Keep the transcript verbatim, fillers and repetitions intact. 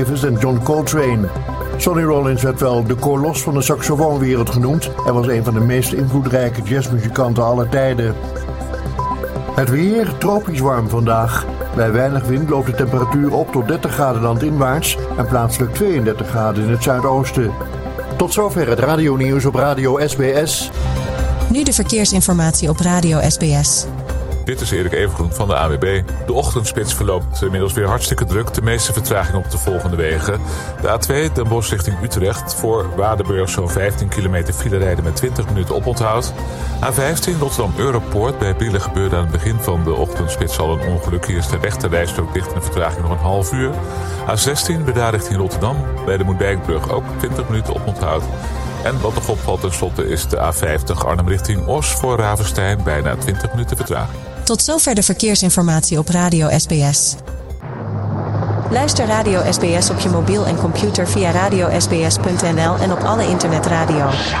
Davis en John Coltrane. Sonny Rollins werd wel de kolos van de saxofoonwereld genoemd en was een van de meest invloedrijke jazzmuzikanten aller tijden. Het weer tropisch warm vandaag. Bij weinig wind loopt de temperatuur op tot dertig graden landinwaarts en plaatselijk tweeëndertig graden in het zuidoosten. Tot zover het radionieuws op Radio S B S. Nu de verkeersinformatie op Radio S B S. Dit is Erik Evengroen van de A W B. De ochtendspits verloopt inmiddels weer hartstikke druk. De meeste vertraging op de volgende wegen. De A twee Den Bosch richting Utrecht. Voor Waardenburg zo'n vijftien kilometer file rijden met twintig minuten oponthoud. A vijftien Rotterdam Europoort. Bij Brielen gebeurde aan het begin van de ochtendspits al een ongeluk. Hier is de rechterrijstrook dicht en de vertraging nog een half uur. A zestien Breda richting Rotterdam. Bij de Moerdijkbrug ook twintig minuten oponthoud. En wat nog opvalt tenslotte is de A vijftig Arnhem richting Os voor Ravenstein. Bijna twintig minuten vertraging. Tot zover de verkeersinformatie op Radio S B S. Luister Radio S B S op je mobiel en computer via radio s b s punt n l en op alle internetradio.